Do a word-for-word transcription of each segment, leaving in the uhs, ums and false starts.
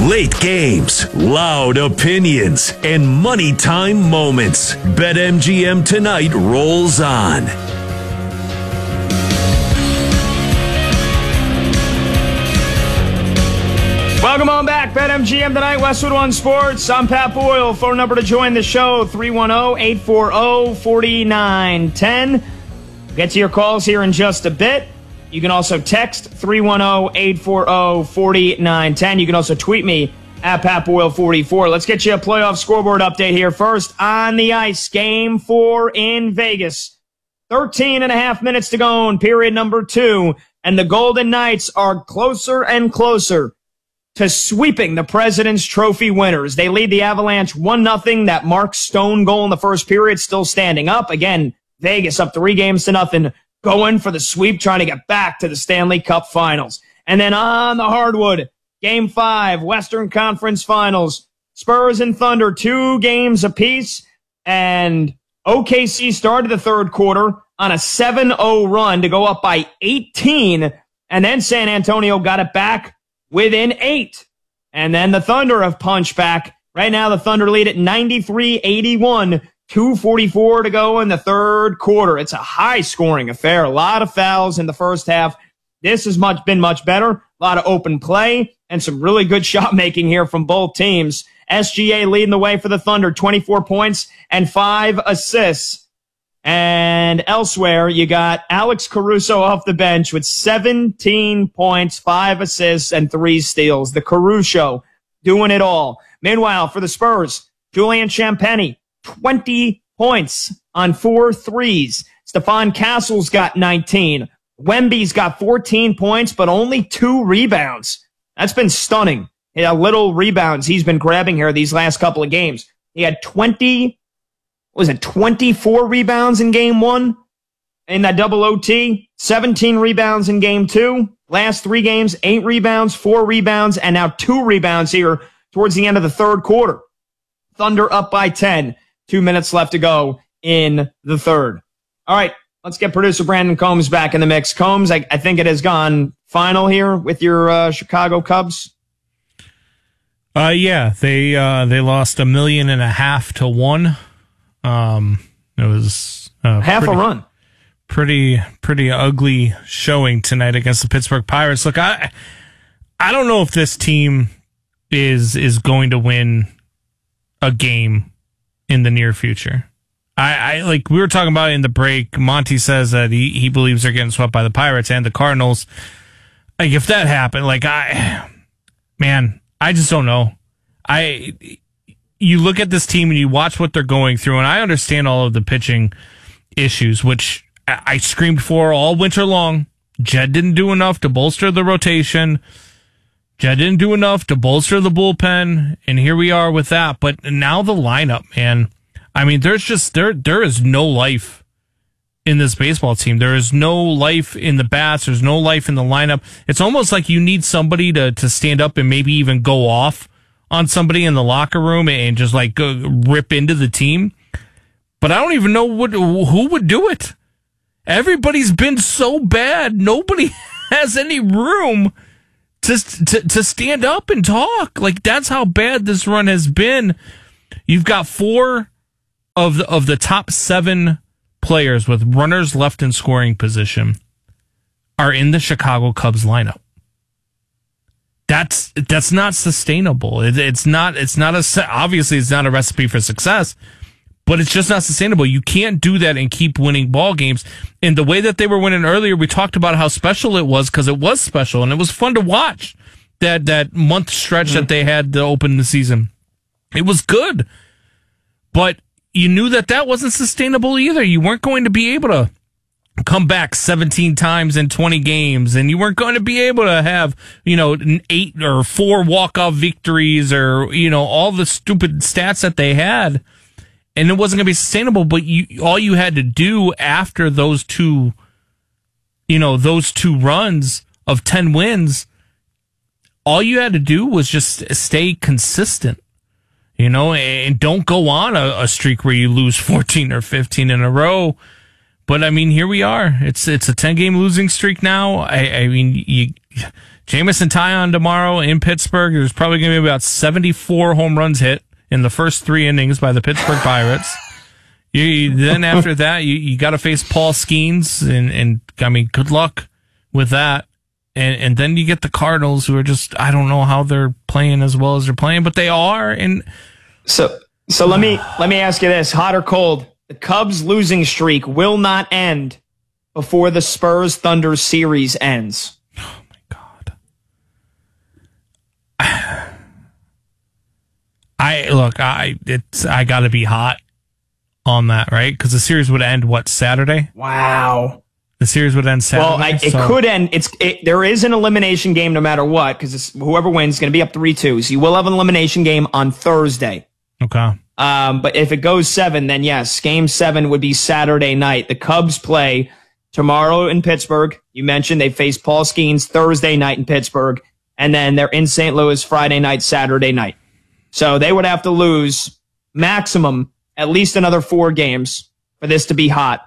Late games, loud opinions, and money time moments. BetMGM Tonight rolls on. Welcome on back, BetMGM Tonight, Westwood One Sports. I'm Pat Boyle. Phone number to join the show, three one zero, eight four zero, four nine one zero. Get to your calls here in just a bit. You can also text three one zero, eight four zero, four nine one zero. You can also tweet me at Pat Boyle forty-four. Let's get you a playoff scoreboard update here. First, on the ice, game four in Vegas. thirteen and a half minutes to go in period number two, and the Golden Knights are closer and closer to sweeping the President's Trophy winners. They lead the Avalanche one nothing. That Mark Stone goal in the first period still standing up. Again, Vegas up three games to nothing, going for the sweep, trying to get back to the Stanley Cup Finals. And then on the hardwood, Game five, Western Conference Finals. Spurs and Thunder, two games apiece. And O K C started the third quarter on a seven oh run to go up by eighteen. And then San Antonio got it back within eight. And then the Thunder have punched back. Right now, the Thunder lead at ninety-three eighty-one. two forty-four to go in the third quarter. It's a high-scoring affair. A lot of fouls in the first half. This has much been much better. A lot of open play and some really good shot-making here from both teams. S G A leading the way for the Thunder, twenty-four points and five assists. And elsewhere, you got Alex Caruso off the bench with seventeen points, five assists, and three steals. The Caruso doing it all. Meanwhile, for the Spurs, Julian Champagny, twenty points on four threes. Stephon Castle's got nineteen. Wemby's got fourteen points, but only two rebounds. That's been stunning. Yeah, little rebounds he's been grabbing here these last couple of games. He had twenty, what was it, twenty-four rebounds in game one in that double O T, seventeen rebounds in game two. Last three games, eight rebounds, four rebounds, and now two rebounds here towards the end of the third quarter. Thunder up by ten. Two minutes left to go in the third. All right, let's get producer Brandon Combs back in the mix. Combs, I, I think it has gone final here with your uh, Chicago Cubs. Uh, yeah, they uh, they lost a million and a half to one. Um, it was uh, half pretty, a run. Pretty pretty ugly showing tonight against the Pittsburgh Pirates. Look, I I don't know if this team is is going to win a game in the near future. I, I like we were talking about in the break. Monty says that he, he believes they're getting swept by the Pirates and the Cardinals. Like if that happened, like I, man, I just don't know. I, you look at this team and you watch what they're going through, and I understand all of the pitching issues, which I screamed for all winter long. Jed didn't do enough to bolster the rotation. Jed didn't do enough to bolster the bullpen, and here we are with that. But now the lineup, man. I mean, there's just there there is no life in this baseball team. There is no life in the bats. There's no life in the lineup. It's almost like you need somebody to to stand up and maybe even go off on somebody in the locker room and just like go rip into the team. But I don't even know what who would do it. Everybody's been so bad. Nobody has any room to, to to stand up and talk. Like, that's how bad this run has been. You've got four of the, of the top seven players with runners left in scoring position are in the Chicago Cubs lineup. That's that's not sustainable. It, it's not. It's not a. Obviously, it's not a recipe for success. But it's just not sustainable. You can't do that and keep winning ball games. And the way that they were winning earlier, we talked about how special it was, because it was special and it was fun to watch that that month stretch mm-hmm. that they had to open the season. It was good, but you knew that that wasn't sustainable either. You weren't going to be able to come back seventeen times in twenty games, and you weren't going to be able to have, you know, eight or four walk-off victories, or, you know, all the stupid stats that they had. And it wasn't going to be sustainable, but you, all you had to do after those two, you know, those two runs of ten wins, all you had to do was just stay consistent, you know, and don't go on a, a streak where you lose fourteen or fifteen in a row. But I mean, here we are. It's it's a ten game losing streak now. I, I mean, you Jameson Taillon tomorrow in Pittsburgh. There's probably going to be about seventy-four home runs hit in the first three innings by the Pittsburgh Pirates. You, you, then after that, you, you got to face Paul Skeens, and, and I mean, good luck with that. And and then you get the Cardinals, who are just, I don't know how they're playing as well as they're playing, but they are. And so so let me let me ask you this: hot or cold? The Cubs' losing streak will not end before the Spurs Thunder series ends. Oh my God! I look, I it's I got to be hot on that, right? Because the series would end what, Saturday? Wow. The series would end Saturday. Well, I, it so. could end. It's it, there is an elimination game no matter what, because whoever wins is going to be up three two. So you will have an elimination game on Thursday. Okay. Um, but if it goes seven, then yes, game seven would be Saturday night. The Cubs play tomorrow in Pittsburgh. You mentioned they face Paul Skeens Thursday night in Pittsburgh, and then they're in Saint Louis Friday night, Saturday night. So they would have to lose maximum at least another four games for this to be hot.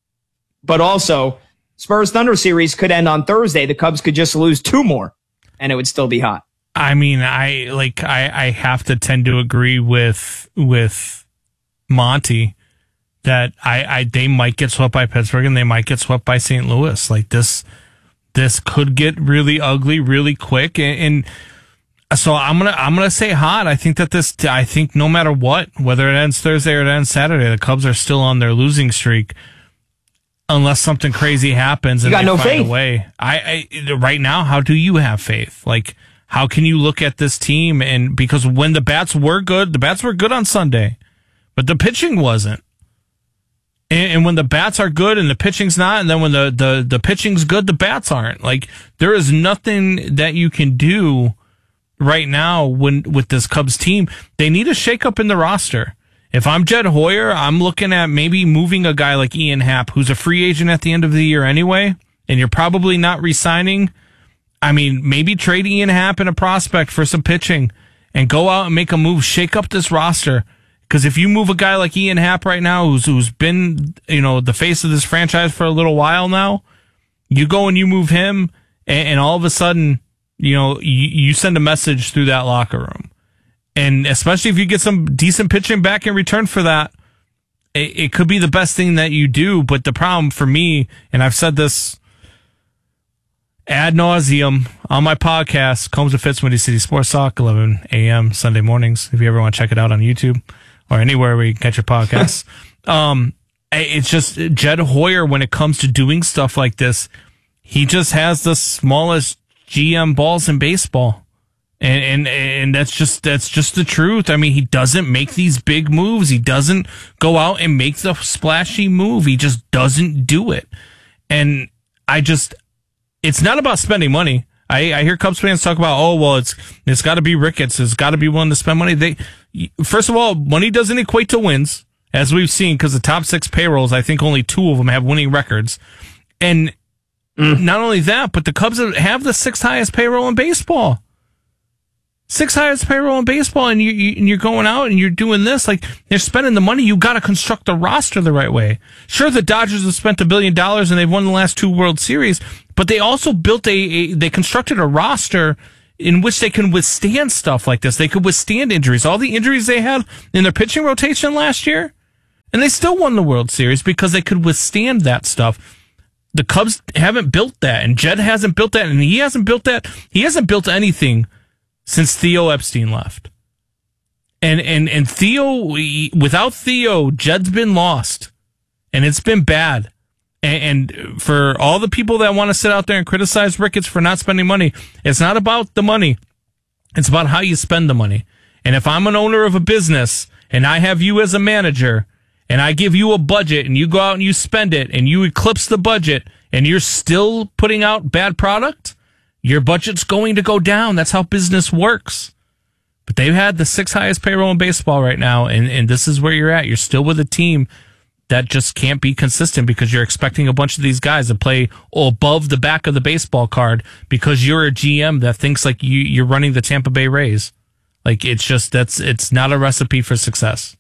But also, Spurs Thunder series could end on Thursday. The Cubs could just lose two more, and it would still be hot. I mean, I like I, I have to tend to agree with with Monty that I, I they might get swept by Pittsburgh and they might get swept by Saint Louis. Like this, this could get really ugly really quick, and. and So I'm gonna I'm gonna say hot. I think that this I think no matter what, whether it ends Thursday or it ends Saturday, the Cubs are still on their losing streak, unless something crazy happens and you got they no find faith. a way. I, I right now, how do you have faith? Like, how can you look at this team and because when the bats were good, the bats were good on Sunday, but the pitching wasn't. And, and when the bats are good and the pitching's not, and then when the the the pitching's good, the bats aren't. Like, there is nothing that you can do right now when with this Cubs team. They need a shakeup in the roster. If I'm Jed Hoyer, I'm looking at maybe moving a guy like Ian Happ, who's a free agent at the end of the year anyway, and you're probably not re-signing. I mean, maybe trade Ian Happ and a prospect for some pitching and go out and make a move, shake up this roster. Because if you move a guy like Ian Happ right now, who's who's been, you know, the face of this franchise for a little while now, you go and you move him, and, and all of a sudden, you know, you, you send a message through that locker room. And especially if you get some decent pitching back in return for that, it, it could be the best thing that you do. But the problem for me, and I've said this ad nauseum on my podcast, Combs and Fitz, Windy City Sports Talk, eleven a.m. Sunday mornings, if you ever want to check it out on YouTube or anywhere where you catch your podcasts. um, it's just Jed Hoyer, when it comes to doing stuff like this, he just has the smallest G M balls in baseball. And, and and that's just that's just the truth. I mean, he doesn't make these big moves. He doesn't go out and make the splashy move. He just doesn't do it. And I just, it's not about spending money. I, I hear Cubs fans talk about, oh, well, it's it's got to be Ricketts. It's got to be willing to spend money. They, first of all, money doesn't equate to wins, as we've seen, because the top six payrolls, I think only two of them have winning records. And Mm. not only that, but the Cubs have the sixth highest payroll in baseball. Sixth highest payroll in baseball, and, you, you, and you're going out and you're doing this. Like, they're spending the money. You got to construct the roster the right way. Sure, the Dodgers have spent a billion dollars and they've won the last two World Series, but they also built a, a they constructed a roster in which they can withstand stuff like this. They could withstand injuries. All the injuries they had in their pitching rotation last year, and they still won the World Series because they could withstand that stuff. The Cubs haven't built that, and Jed hasn't built that, and he hasn't built that. He hasn't built anything since Theo Epstein left. And and and Theo, without Theo, Jed's been lost, and it's been bad. And, and for all the people that want to sit out there and criticize Ricketts for not spending money, it's not about the money. It's about how you spend the money. And if I'm an owner of a business, and I have you as a manager, and I give you a budget, and you go out and you spend it, and you eclipse the budget, and you're still putting out bad product, your budget's going to go down. That's how business works. But they've had the sixth highest payroll in baseball right now, and, and this is where you're at. You're still with a team that just can't be consistent because you're expecting a bunch of these guys to play above the back of the baseball card because you're a G M that thinks like you, you're running the Tampa Bay Rays. Like, it's just, that's, it's not a recipe for success.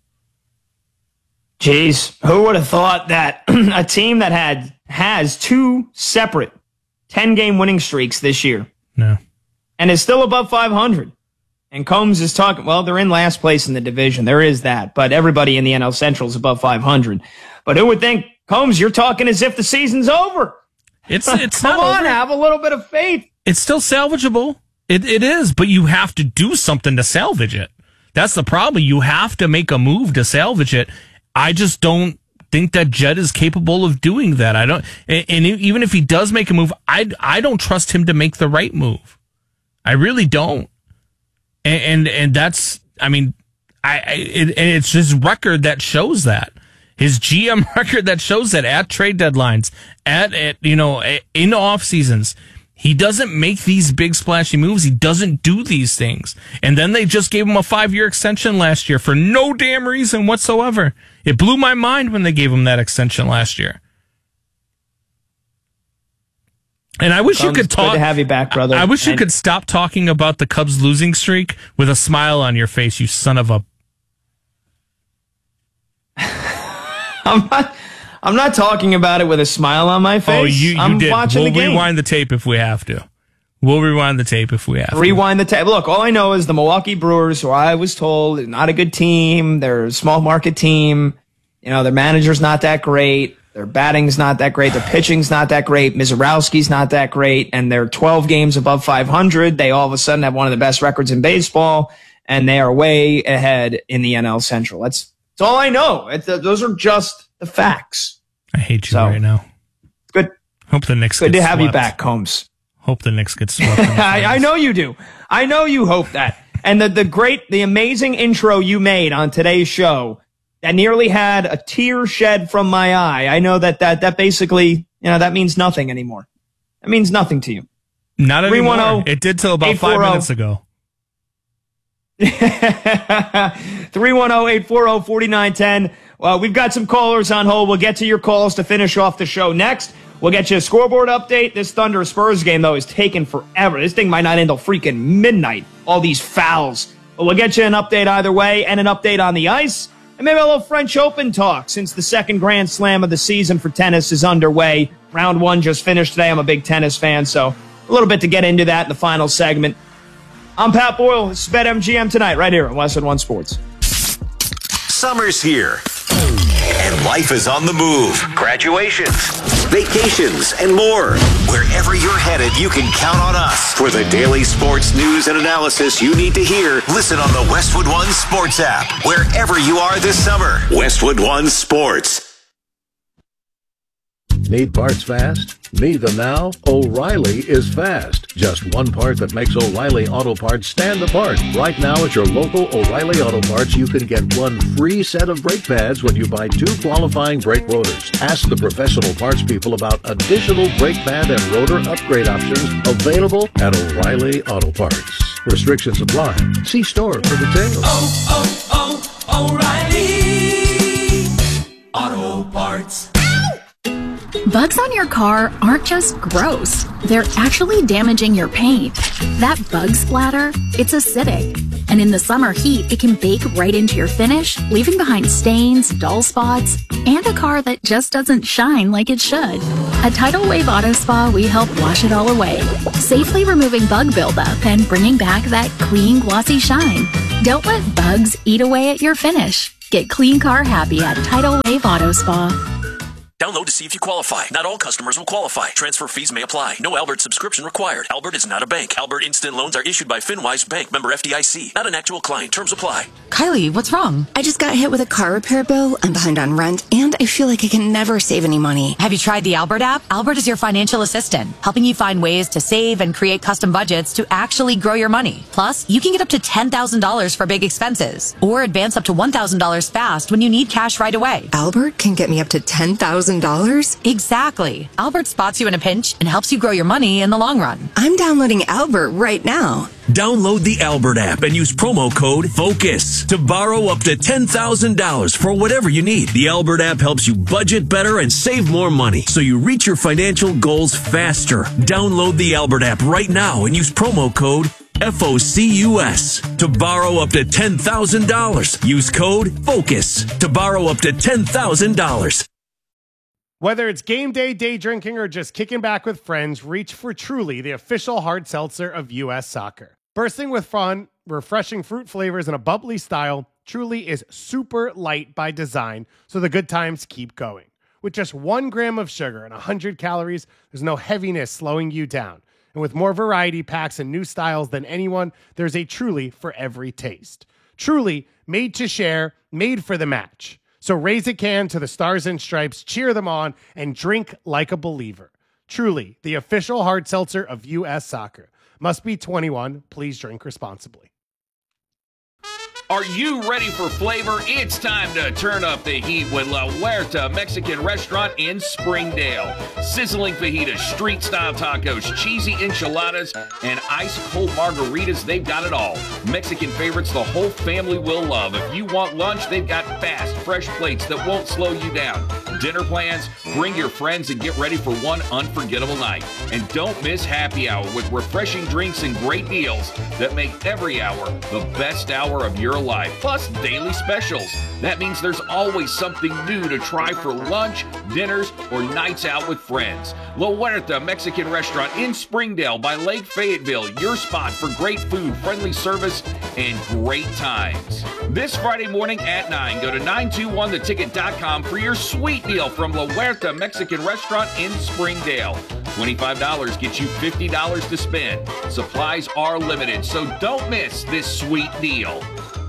Jeez, who would have thought that a team that had has two separate ten-game winning streaks this year No. and is still above five hundred. And Combs is talking, well, they're in last place in the division. There is that. But everybody in the N L Central is above five hundred. But who would think, Combs, you're talking as if the season's over. It's it's Come not on, over. have a little bit of faith. It's still salvageable. It It is, but you have to do something to salvage it. That's the problem. You have to make a move to salvage it. I just don't think that Jed is capable of doing that. I don't, and, and even if he does make a move, I, I don't trust him to make the right move. I really don't. And, and, and that's, I mean, I, I it, it's his record that shows that. His G M record that shows that at trade deadlines, at, at you know, in off seasons, he doesn't make these big splashy moves. He doesn't do these things. And then they just gave him a five-year extension last year for no damn reason whatsoever. It blew my mind when they gave him that extension last year. And I wish Combs, you could talk. Good to have you back, brother. I wish and, you could stop talking about the Cubs losing streak with a smile on your face, you son of a. I'm not. I'm not talking about it with a smile on my face. Oh, you, you I'm did. watching We'll the game. rewind the tape if we have to. We'll rewind the tape if we have to. Rewind the tape. Look, all I know is the Milwaukee Brewers, who I was told is not a good team. They're a small market team. You know, their manager's not that great. Their batting's not that great. Their pitching's not that great. Mizorowski's not that great. And they're twelve games above five hundred. They all of a sudden have one of the best records in baseball, and they are way ahead in the N L Central. That's, that's all I know. It's, uh, those are just the facts. I hate you so, right now. It's good. Hope the Knicks Good get to have swept. you back, Combs. Hope the Knicks get swept. I, I know you do. I know you hope that. And the, the great, the amazing intro you made on today's show that nearly had a tear shed from my eye. I know that that, that basically, you know, that means nothing anymore. That means nothing to you. Not anymore. three one zero, It did till about five minutes ago. three one zero, eight four zero, four nine one zero. Well, we've got some callers on hold. We'll get to your calls to finish off the show next. We'll get you a scoreboard update. This Thunder Spurs game, though, is taking forever. This thing might not end until freaking midnight. All these fouls. But we'll get you an update either way and an update on the ice. And maybe a little French Open talk since the second Grand Slam of the season for tennis is underway. Round one just finished today. I'm a big tennis fan, so a little bit to get into that in the final segment. I'm Pat Boyle. This is BetMGM tonight right here on Westwood One Sports. Summer's here, and life is on the move. Graduations, vacations, and more. Wherever you're headed, you can count on us. For the daily sports news and analysis you need to hear, listen on the Westwood One Sports app. Wherever you are this summer, Westwood One Sports. Need parts fast? Need them now? O'Reilly is fast. Just one part that makes O'Reilly Auto Parts stand apart. Right now at your local O'Reilly Auto Parts, you can get one free set of brake pads when you buy two qualifying brake rotors. Ask the professional parts people about additional brake pad and rotor upgrade options available at O'Reilly Auto Parts. Restrictions apply. See store for details. Oh, oh, oh, O'Reilly Auto Parts. Bugs on your car aren't just gross. They're actually damaging your paint. That bug splatter, it's acidic. And in the summer heat, it can bake right into your finish, leaving behind stains, dull spots, and a car that just doesn't shine like it should. At Tidal Wave Auto Spa, we help wash it all away, safely removing bug buildup and bringing back that clean, glossy shine. Don't let bugs eat away at your finish. Get clean car happy at Tidal Wave Auto Spa. Download to see if you qualify. Not all customers will qualify. Transfer fees may apply. No Albert subscription required. Albert is not a bank. Albert Instant Loans are issued by FinWise Bank, member F D I C. Not an actual client. Terms apply. Kylie, what's wrong? I just got hit with a car repair bill. I'm behind on rent, and I feel like I can never save any money. Have you tried the Albert app? Albert is your financial assistant, helping you find ways to save and create custom budgets to actually grow your money. Plus, you can get up to ten thousand dollars for big expenses, or advance up to one thousand dollars fast when you need cash right away. Albert can get me up to ten thousand dollars? Exactly. Albert spots you in a pinch and helps you grow your money in the long run. I'm downloading Albert right now. Download the Albert app and use promo code FOCUS to borrow up to ten thousand dollars for whatever you need. The Albert app helps you budget better and save more money so you reach your financial goals faster. Download the Albert app right now and use promo code FOCUS to borrow up to ten thousand dollars. Use code FOCUS to borrow up to ten thousand dollars. Whether it's game day, day drinking, or just kicking back with friends, reach for Truly, the official hard seltzer of U S Soccer. Bursting with fun, refreshing fruit flavors, and a bubbly style, Truly is super light by design, so the good times keep going. With just one gram of sugar and one hundred calories, there's no heaviness slowing you down. And with more variety packs and new styles than anyone, there's a Truly for every taste. Truly, made to share, made for the match. So raise a can to the Stars and Stripes, cheer them on, and drink like a believer. Truly, the official hard seltzer of U S Soccer. Must be twenty-one. Please drink responsibly. Are you ready for flavor? It's time to turn up the heat with La Huerta Mexican Restaurant in Springdale. Sizzling fajitas, street-style tacos, cheesy enchiladas, and ice-cold margaritas, they've got it all. Mexican favorites the whole family will love. If you want lunch, they've got fast, fresh plates that won't slow you down. Dinner plans? Bring your friends and get ready for one unforgettable night. And don't miss happy hour with refreshing drinks and great deals that make every hour the best hour of your life. Plus daily specials. That means there's always something new to try for lunch, dinners, or nights out with friends. La Huerta Mexican Restaurant in Springdale by Lake Fayetteville. Your spot for great food, friendly service, and great times. This Friday morning at nine, go to nine two one the ticket dot com for your sweet deal from La Huerta Mexican Restaurant in Springdale. twenty-five dollars gets you fifty dollars to spend. Supplies are limited, so don't miss this sweet deal.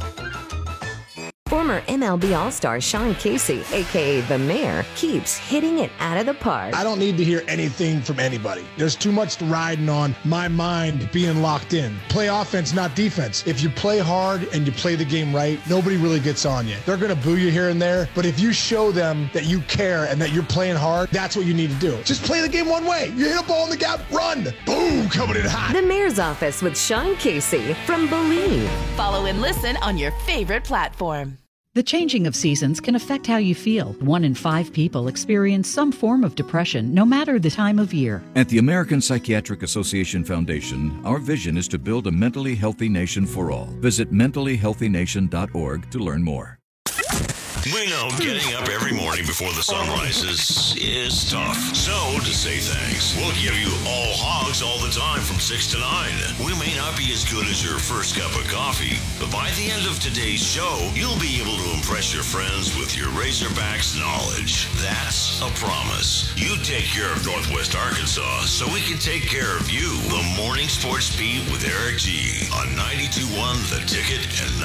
Former M L B All-Star Sean Casey, a k a. The Mayor, keeps hitting it out of the park. I don't need to hear anything from anybody. There's too much riding on my mind being locked in. Play offense, not defense. If you play hard and you play the game right, nobody really gets on you. They're going to boo you here and there, but if you show them that you care and that you're playing hard, that's what you need to do. Just play the game one way. You hit a ball in the gap, run. Boom, coming in hot. The Mayor's Office with Sean Casey from Believe. Follow and listen on your favorite platform. The changing of seasons can affect how you feel. One in five people experience some form of depression, no matter the time of year. At the American Psychiatric Association Foundation, our vision is to build a mentally healthy nation for all. Visit mentally healthy nation dot org to learn more. We know getting up every morning before the sun rises is tough. So, to say thanks, we'll give you all hogs all the time from six to nine. We may not be as good as your first cup of coffee, but by the end of today's show, you'll be able to impress your friends with your Razorbacks knowledge. That's a promise. You take care of Northwest Arkansas so we can take care of you. The Morning Sports Beat with Eric G. on ninety-two point one The Ticket and